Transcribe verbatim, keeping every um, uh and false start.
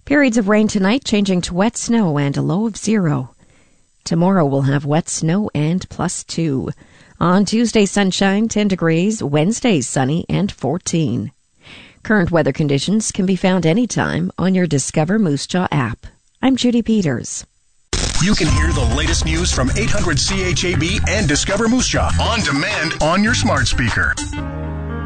Periods of rain tonight changing to wet snow and a low of zero. Tomorrow we'll have wet snow and plus two. On Tuesday, sunshine, ten degrees. Wednesday, sunny and fourteen. Current weather conditions can be found anytime on your Discover Moose Jaw app. I'm Judy Peters. You can hear the latest news from eight hundred C H A B and Discover Moose Jaw on demand on your smart speaker.